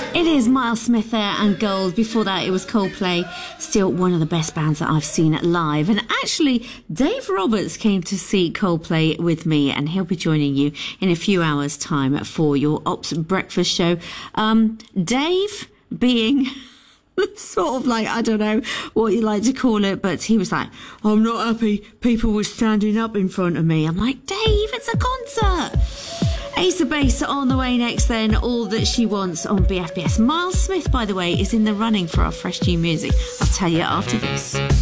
It is Miles Smith there and Gold. Before that, it was Coldplay. Still one of the best bands that I've seen live. And actually, Dave Roberts came to see Coldplay with me, and he'll be joining you in a few hours' time for your Ops Breakfast show. Dave being sort of like, I don't know what you like to call it, but he was like, I'm not happy people were standing up in front of me. I'm like, Dave, it's a concert. Ace of Base on the way next then, All That She Wants on BFBS. Miles Smith, by the way, is in the running for our fresh new music. I'll tell you after this.